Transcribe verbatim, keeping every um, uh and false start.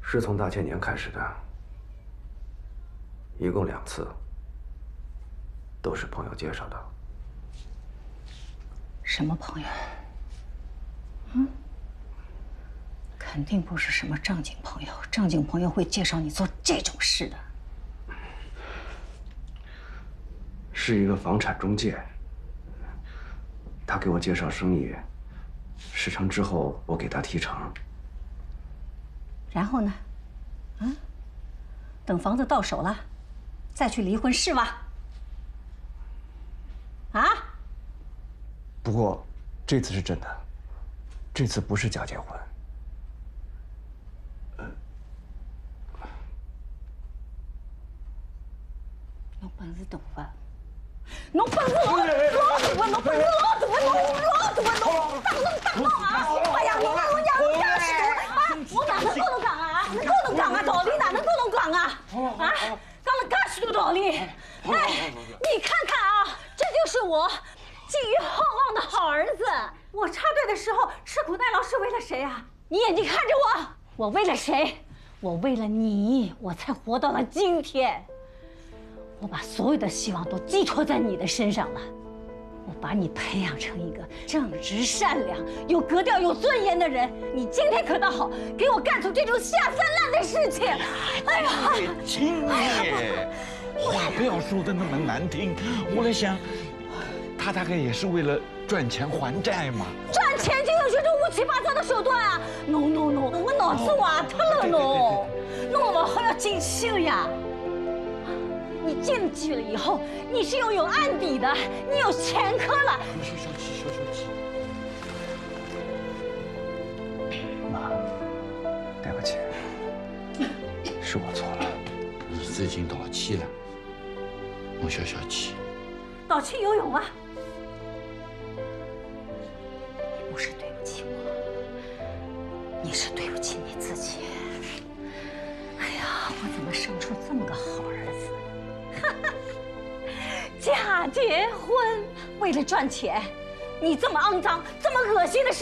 是从大前年开始的，一共两次，都是朋友介绍的。 什么朋友？嗯，肯定不是什么正经朋友。正经朋友会介绍你做这种事的。 是一个房产中介，他给我介绍生意，事成之后我给他提成。 然后呢？嗯，等房子到手了，再去离婚是吧？啊？ 不过，这次是真的，这次不是假结婚。 侬本事大伐？侬本事老老大伐？侬本事老大伐？侬老大伐？侬打侬打侬啊！哎呀，侬侬呀，侬干什么啊？我哪能跟侬讲啊？能跟侬讲啊？道理哪能跟侬讲啊？啊，讲了介许多道理。哎，你看看啊，这就是我寄予厚望的好儿子。我插队的时候吃苦耐劳是为了谁啊？你眼睛看着我，我为了谁？我为了你，我才活到了今天。我把所有的希望都寄托在你的身上了，我把你培养成一个正直善良、有格调、有尊严的人。你今天可倒好，给我干出这种下三滥的事情！哎呀， 青叶，话不要说的那么难听。我在想，他大概也是为了赚钱还债嘛。 赚钱就有这种乌七八糟的手段啊！侬侬侬，我脑子瓦特了侬！侬往后要警醒呀！你进去了以后，你是又有案底的，你有前科了。 消消气，消消气。 妈，对不起，是我错了。 你已经道歉了，侬消消气。 道歉有用吗？你不是对不起我，你是对不起你自己。哎呀，我怎么生出这么个好儿子？假结婚，为了赚钱，你这么肮脏、这么恶心的事。